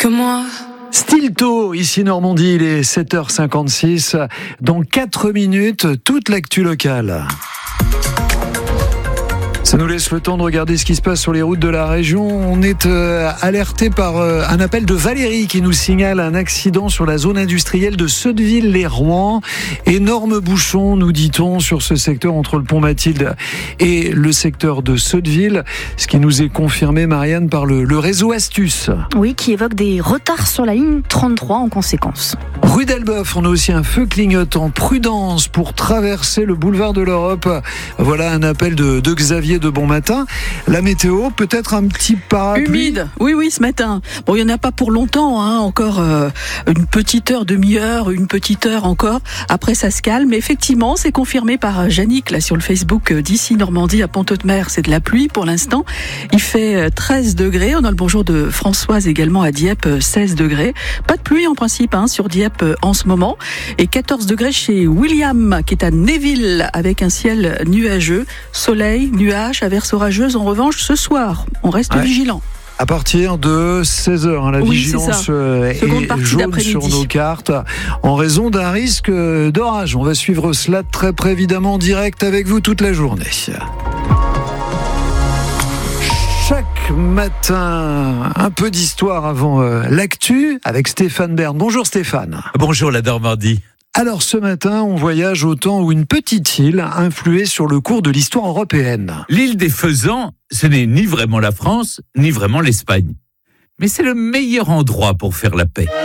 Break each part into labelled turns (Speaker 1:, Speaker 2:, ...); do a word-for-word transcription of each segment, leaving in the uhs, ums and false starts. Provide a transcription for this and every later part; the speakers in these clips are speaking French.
Speaker 1: que moi.
Speaker 2: Stilto, ici Normandie, il est sept heures cinquante-six. Dans quatre minutes, toute l'actu locale. Ça nous laisse le temps de regarder ce qui se passe sur les routes de la région. On est euh, alerté par euh, un appel de Valérie qui nous signale un accident sur la zone industrielle de Sotteville-les-Rouen. Énorme bouchon, nous dit-on, sur ce secteur entre le pont Mathilde et le secteur de Sotteville. Ce qui nous est confirmé, Marianne, par le, le réseau Astuce.
Speaker 3: Oui, qui évoque des retards sur la ligne trente-trois en conséquence.
Speaker 2: Rue d'Elbeuf, on a aussi un feu clignotant. Prudence pour traverser le boulevard de l'Europe. Voilà un appel de, de Xavier de Bon Matin. La météo, peut-être un petit parapluie.
Speaker 4: Humide, oui, oui, ce matin. Bon, il n'y en a pas pour longtemps, hein, encore euh, une petite heure, demi-heure, une petite heure encore. Après, ça se calme. Mais effectivement, c'est confirmé par Yannick, là, sur le Facebook d'ici Normandie à Pont-Audemer. C'est de la pluie pour l'instant. Il fait treize degrés. On a le bonjour de Françoise également à Dieppe, seize degrés. Pas de pluie en principe, hein, sur Dieppe en ce moment. Et quatorze degrés chez William, qui est à Néville, avec un ciel nuageux. Soleil, nuages, averses orageuses. En revanche, ce soir, on reste ouais. vigilant.
Speaker 2: À partir de seize heures, hein, la
Speaker 4: oui,
Speaker 2: vigilance
Speaker 4: est,
Speaker 2: est jaune sur nos cartes en raison d'un risque d'orage. On va suivre cela très près, évidemment, en direct avec vous toute la journée. Chaque matin, un peu d'histoire avant euh, l'actu avec Stéphane Bern. Bonjour Stéphane.
Speaker 5: Bonjour la Normandie.
Speaker 2: Alors ce matin, on voyage au temps où une petite île influait sur le cours de l'histoire européenne.
Speaker 5: L'île des Faisans, ce n'est ni vraiment la France, ni vraiment l'Espagne. Mais c'est le meilleur endroit pour faire la paix.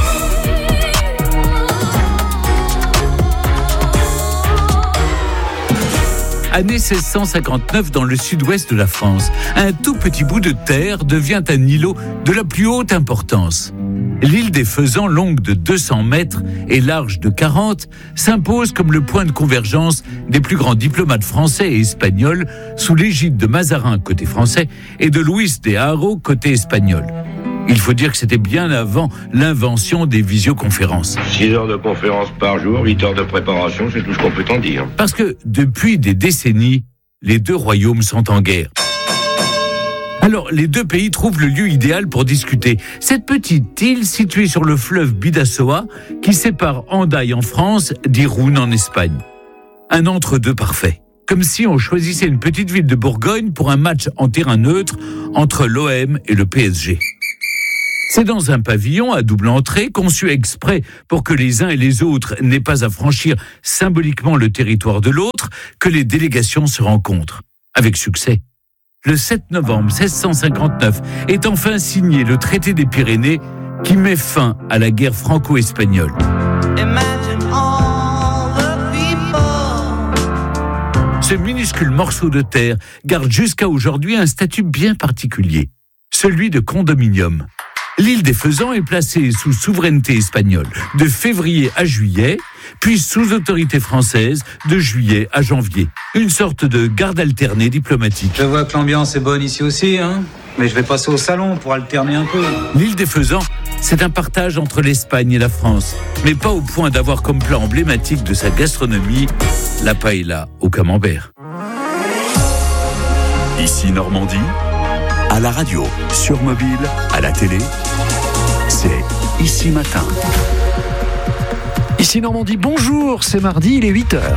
Speaker 5: Année seize cent cinquante-neuf, dans le sud-ouest de la France, un tout petit bout de terre devient un îlot de la plus haute importance. L'île des Faisans, longue de deux cents mètres et large de quarante, s'impose comme le point de convergence des plus grands diplomates français et espagnols sous l'égide de Mazarin côté français et de Luis de Haro côté espagnol. Il faut dire que c'était bien avant l'invention des visioconférences.
Speaker 6: six heures de conférence par jour, huit heures de préparation, c'est tout ce qu'on peut en dire.
Speaker 5: Parce que depuis des décennies, les deux royaumes sont en guerre. Alors, les deux pays trouvent le lieu idéal pour discuter. Cette petite île située sur le fleuve Bidassoa, qui sépare Hendaye en France d'Irún en Espagne. Un entre-deux parfait. Comme si on choisissait une petite ville de Bourgogne pour un match en terrain neutre entre l'O M et le P S G. C'est dans un pavillon à double entrée, conçu exprès pour que les uns et les autres n'aient pas à franchir symboliquement le territoire de l'autre, que les délégations se rencontrent. Avec succès. Le sept novembre seize cent cinquante-neuf est enfin signé le traité des Pyrénées qui met fin à la guerre franco-espagnole. Ce minuscule morceau de terre garde jusqu'à aujourd'hui un statut bien particulier, celui de condominium. L'île des Faisans est placée sous souveraineté espagnole de février à juillet, puis sous autorité française de juillet à janvier. Une sorte de garde alternée diplomatique.
Speaker 7: Je vois que l'ambiance est bonne ici aussi, hein, mais je vais passer au salon pour alterner un peu.
Speaker 5: L'île des Faisans, c'est un partage entre l'Espagne et la France, mais pas au point d'avoir comme plat emblématique de sa gastronomie la paella au camembert.
Speaker 8: Ici Normandie, à la radio, sur mobile, à la télé, c'est Ici Matin.
Speaker 2: Ici Normandie, bonjour, c'est mardi, il est huit heures.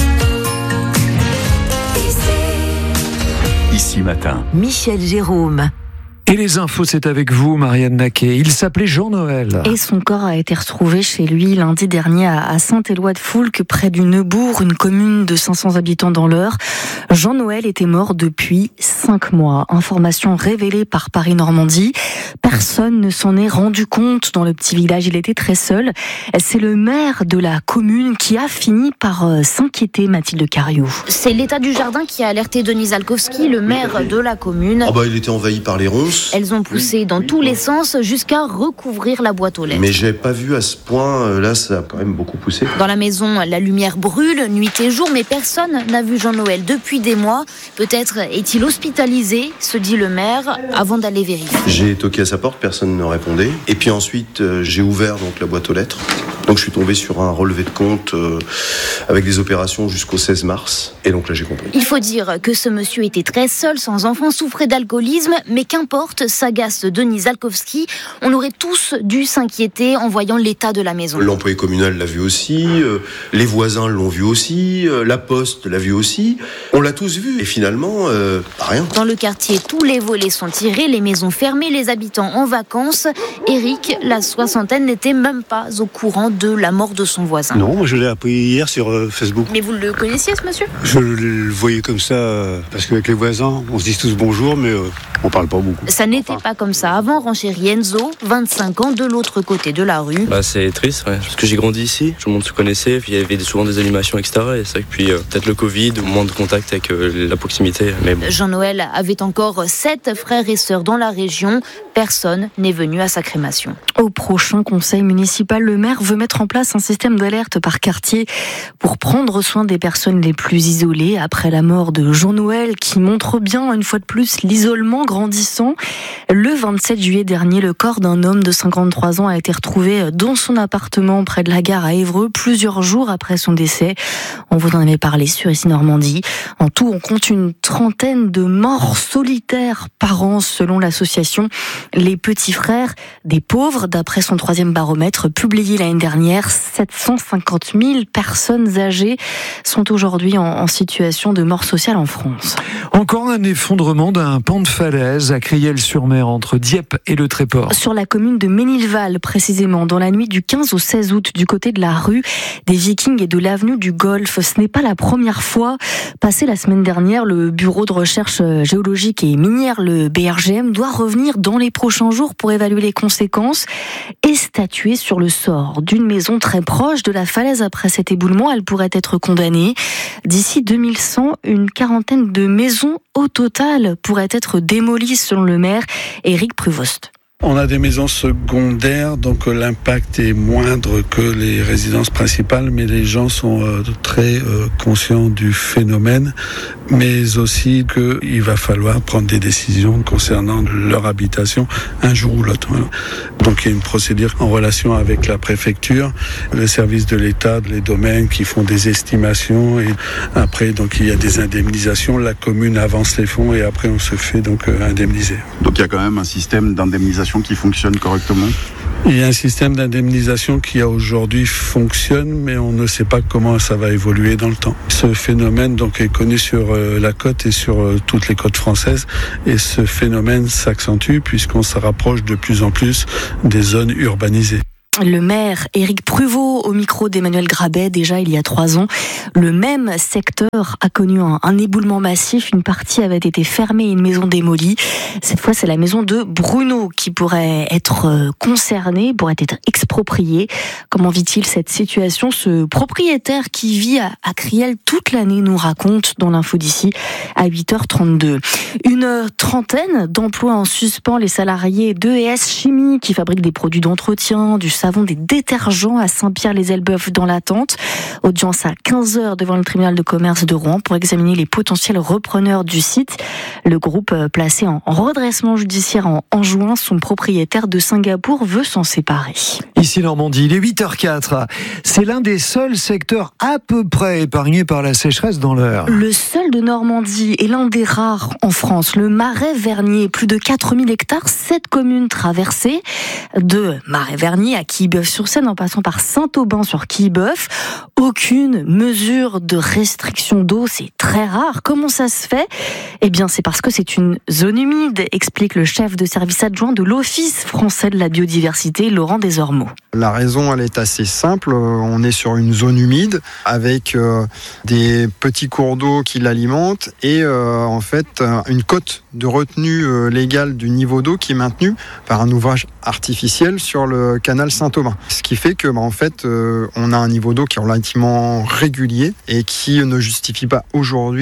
Speaker 8: Ici Matin.
Speaker 3: Michel Jérôme.
Speaker 2: Et les infos, c'est avec vous, Marianne Naquet. Il s'appelait Jean-Noël.
Speaker 3: Et son corps a été retrouvé chez lui lundi dernier à Saint-Éloi-de-Foulques, près du Neubourg, une commune de cinq cents habitants dans l'Eure. Jean-Noël était mort depuis cinq mois. Information révélée par Paris-Normandie. Personne ne s'en est rendu compte dans le petit village. Il était très seul. C'est le maire de la commune qui a fini par s'inquiéter, Mathilde Cariou.
Speaker 9: C'est l'état du jardin qui a alerté Denis Zalkowski, le maire de la commune.
Speaker 10: Ah bah, il était envahi par les ronces.
Speaker 9: Elles ont poussé oui. dans tous les sens jusqu'à recouvrir la boîte aux lettres.
Speaker 10: Mais j'ai pas vu à ce point, là ça a quand même beaucoup poussé.
Speaker 9: Dans la maison, la lumière brûle nuit et jour, mais personne n'a vu Jean-Noël depuis des mois. Peut-être est-il hospitalisé, se dit le maire, avant d'aller vérifier.
Speaker 10: J'ai toqué à sa porte, personne ne répondait. Et puis ensuite, euh, j'ai ouvert donc la boîte aux lettres. Donc je suis tombé sur un relevé de compte euh, avec des opérations jusqu'au seize mars. Et donc là, j'ai compris.
Speaker 9: Il faut dire que ce monsieur était très seul, sans enfant, souffrait d'alcoolisme. Mais qu'importe, s'agace Denis Zalkowski. On aurait tous dû s'inquiéter en voyant l'état de la maison.
Speaker 10: L'employé communal l'a vu aussi, euh, les voisins l'ont vu aussi, euh, la poste l'a vu aussi. On l'a tous vu. Et finalement, euh, rien.
Speaker 9: Dans le quartier, tous les volets sont tirés, les maisons fermées, les habitants en vacances. Eric, la soixantaine, n'était même pas au courant de la mort de son voisin.
Speaker 1: Non, moi je l'ai appris hier sur euh, Facebook.
Speaker 9: Mais vous le connaissiez, ce monsieur ?
Speaker 1: Je le voyais comme ça, euh, parce qu'avec les voisins, on se dit tous bonjour, mais euh, on parle pas beaucoup.
Speaker 9: Ça n'était pas comme ça avant, renchérit Enzo, vingt-cinq ans, de l'autre côté de la rue.
Speaker 11: Bah, c'est triste, ouais, parce que j'ai grandi ici, tout le monde se connaissait, puis il y avait souvent des animations, et cetera. Et c'est vrai que puis euh, peut-être le Covid, moins de contact avec euh, la proximité. Mais bon.
Speaker 9: Jean-Noël avait encore sept frères et sœurs dans la région. Personne n'est venu à sa crémation.
Speaker 3: Au prochain conseil municipal, le maire veut mettre en place un système d'alerte par quartier pour prendre soin des personnes les plus isolées après la mort de Jean-Noël, qui montre bien, une fois de plus, l'isolement grandissant. Le vingt-sept juillet dernier, le corps d'un homme de cinquante-trois ans a été retrouvé dans son appartement près de la gare à Évreux, plusieurs jours après son décès. On vous en avait parlé sur Ici Normandie. En tout, on compte une trentaine de morts solitaires par an, selon l'association Les Petits Frères des Pauvres. D'après son troisième baromètre publié l'année dernière, sept cent cinquante mille personnes âgées sont aujourd'hui en, en situation de mort sociale en France.
Speaker 2: Encore un effondrement d'un pan de falaise à Criel-sur-Mer entre Dieppe et le Tréport.
Speaker 3: Sur la commune de Ménilval, précisément, dans la nuit du quinze au seize août, du côté de la rue des Vikings et de l'avenue du Golfe. Ce n'est pas la première fois. Passé la semaine dernière, le bureau de recherche géologique et minière, le B R G M, doit revenir dans les prochains jours pour évaluer les conséquences et statuer sur le sort d'une maison très proche de la falaise. Après cet éboulement, elle pourrait être condamnée. D'ici deux mille cent, une quarantaine de maisons au total pourraient être démolies, selon le maire Éric Pruvost.
Speaker 12: On a des maisons secondaires, donc l'impact est moindre que les résidences principales, mais les gens sont euh, très euh, conscients du phénomène, mais aussi qu'il va falloir prendre des décisions concernant leur habitation un jour ou l'autre. Voilà. Donc il y a une procédure en relation avec la préfecture, le service de l'État, les domaines qui font des estimations, et après donc il y a des indemnisations, la commune avance les fonds et après on se fait donc euh, indemniser.
Speaker 13: Donc il y a quand même un système d'indemnisation qui fonctionne correctement ?
Speaker 12: Il y a un système d'indemnisation qui aujourd'hui fonctionne, mais on ne sait pas comment ça va évoluer dans le temps. Ce phénomène donc est connu sur la côte et sur toutes les côtes françaises, et ce phénomène s'accentue puisqu'on se rapproche de plus en plus des zones urbanisées.
Speaker 3: Le maire Éric Pruvot au micro d'Emmanuel Grabet, déjà il y a trois ans. Le même secteur a connu un, un éboulement massif. Une partie avait été fermée et une maison démolie. Cette fois, c'est la maison de Bruno qui pourrait être concernée, pourrait être expropriée. Comment vit-il cette situation ? Ce propriétaire qui vit à, à Criel toute l'année nous raconte dans l'info d'ici à huit heures trente-deux. Une trentaine d'emplois en suspens. Les salariés d'E S Chimie qui fabriquent des produits d'entretien, du savon, des détergents à Saint-Pierre-les-Elbeuf dans l'attente. Audience à quinze heures devant le tribunal de commerce de Rouen pour examiner les potentiels repreneurs du site. Le groupe placé en redressement judiciaire en, en juin, son propriétaire de Singapour veut s'en séparer.
Speaker 2: Ici Normandie, il est huit heures quatre. C'est l'un des seuls secteurs à peu près épargnés par la sécheresse dans l'Eure.
Speaker 3: Le seul de Normandie est l'un des rares en France. Le Marais-Vernier, plus de quatre mille hectares, sept communes traversées. De Marais-Vernier à Quillebeuf-sur-Seine, en passant par Saint-Aubin sur Quillebeuf. Aucune mesure de restriction d'eau, c'est très rare. Comment ça se fait ? Eh bien, c'est parce que c'est une zone humide, explique le chef de service adjoint de l'Office français de la biodiversité, Laurent Desormeaux.
Speaker 14: La raison, elle est assez simple. On est sur une zone humide avec euh, des petits cours d'eau qui l'alimentent et euh, en fait une cote de retenue euh, légale du niveau d'eau qui est maintenue par un ouvrage artificiel sur le canal Saint-Aubin. Ce qui fait que bah, en fait, euh, on a un niveau d'eau qui est relativement régulier et qui ne justifie pas aujourd'hui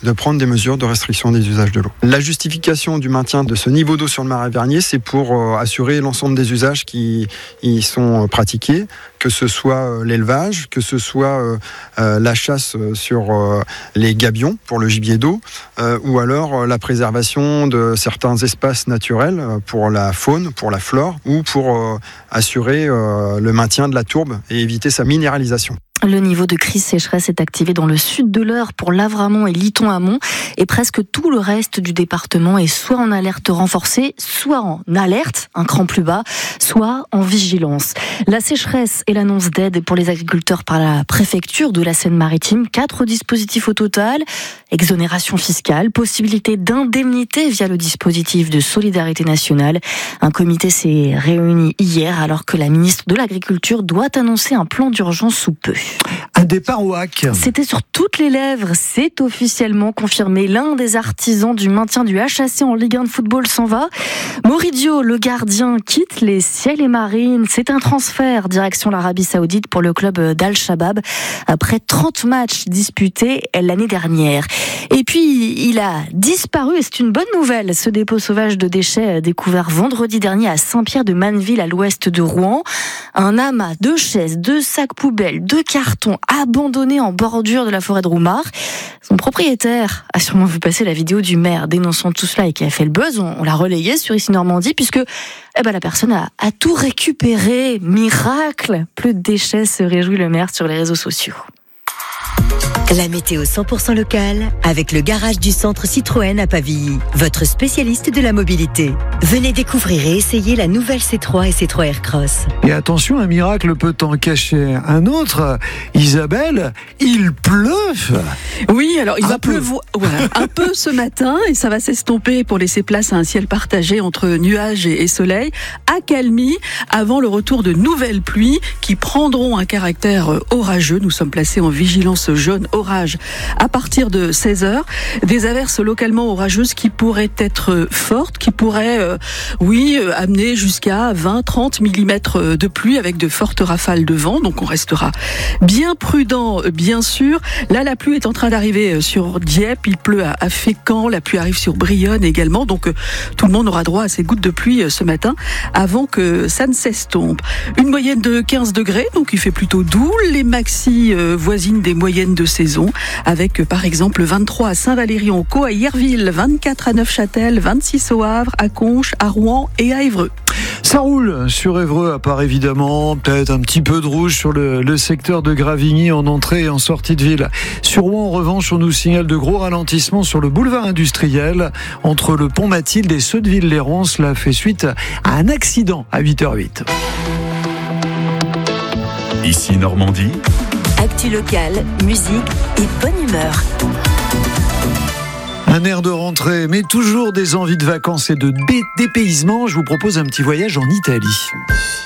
Speaker 14: de prendre des mesures de restriction des usages de l'eau. La justification du maintien de ce niveau d'eau sur le marais Vernier, c'est pour euh, assurer l'ensemble des usages qui y sont pratiqués, que ce soit euh, l'élevage, que ce soit euh, euh, la chasse sur euh, les gabions pour le gibier d'eau, euh, ou alors euh, la préservation de certains espaces naturels euh, pour la faune, pour la flore, ou pour euh, assurer euh, le maintien de la tourbe et éviter sa minéralisation.
Speaker 3: Le niveau de crise sécheresse est activé dans le sud de l'Eure pour Lavramont et Liton-Amont, et presque tout le reste du département est soit en alerte renforcée, soit en alerte, un cran plus bas, soit en vigilance. La sécheresse et l'annonce d'aide pour les agriculteurs par la préfecture de la Seine-Maritime, quatre dispositifs au total, exonération fiscale, possibilité d'indemnité via le dispositif de solidarité nationale. Un comité s'est réuni hier alors que la ministre de l'Agriculture doit annoncer un plan d'urgence sous peu.
Speaker 2: Un départ au hack.
Speaker 3: C'était sur toutes les lèvres, c'est officiellement confirmé. L'un des artisans du maintien du H A C en Ligue un de football s'en va. Moridio, le gardien, quitte les ciels et marines. C'est un transfert direction l'Arabie Saoudite pour le club d'Al-Shabaab après trente matchs disputés l'année dernière. Et puis, il a disparu et c'est une bonne nouvelle. Ce dépôt sauvage de déchets découvert vendredi dernier à Saint-Pierre-de-Manneville à l'ouest de Rouen. Un amas de chaises, de sacs poubelles, de cartons abandonnés en bordure de la forêt de Roumar. Son propriétaire a sûrement vu passer la vidéo du maire dénonçant tout cela et qui a fait le buzz. On, on l'a relayé sur Ici Normandie puisque eh ben, la personne a, a tout récupéré. Miracle! Plus de déchets, se réjouit le maire sur les réseaux sociaux.
Speaker 15: La météo cent pour cent locale avec le garage du centre Citroën à Pavilly, votre spécialiste de la mobilité. Venez découvrir et essayer la nouvelle C trois et C trois Aircross.
Speaker 2: Et attention, un miracle peut en cacher un autre. Isabelle, il pleut.
Speaker 4: Oui, alors il
Speaker 2: un
Speaker 4: va
Speaker 2: peu.
Speaker 4: pleuvoir voilà, un peu ce matin et ça va s'estomper pour laisser place à un ciel partagé entre nuages et soleil, accalmie avant le retour de nouvelles pluies qui prendront un caractère orageux. Nous sommes placés en vigilance jaune orage à partir de seize heures. Des averses localement orageuses qui pourraient être fortes, qui pourraient, euh, oui, amener jusqu'à vingt à trente millimètres de pluie avec de fortes rafales de vent. Donc on restera bien prudent, bien sûr. Là, la pluie est en train d'arriver sur Dieppe. Il pleut à, à Fécamp. La pluie arrive sur Brionne également. Donc euh, tout le monde aura droit à ces gouttes de pluie ce matin avant que ça ne s'estompe. Une moyenne de quinze degrés, donc il fait plutôt doux. Les maxi euh, voisinent des moyennes de saison, avec euh, par exemple vingt-trois à Saint-Valery-en-Caux, à Yerville, vingt-quatre à Neufchâtel, vingt-six au Havre, à Conches, à Rouen et à Évreux.
Speaker 2: Ça roule sur Évreux, à part évidemment peut-être un petit peu de rouge sur le, le secteur de Gravigny en entrée et en sortie de ville. Sur Rouen, en revanche, on nous signale de gros ralentissements sur le boulevard industriel entre le pont Mathilde et Sotteville-les-Rouen. Cela fait suite à un accident à huit heures huit.
Speaker 8: Ici Normandie.
Speaker 15: Actu locale, musique et bonne humeur.
Speaker 2: Un air de rentrée, mais toujours des envies de vacances et de dé- dépaysement. Je vous propose un petit voyage en Italie.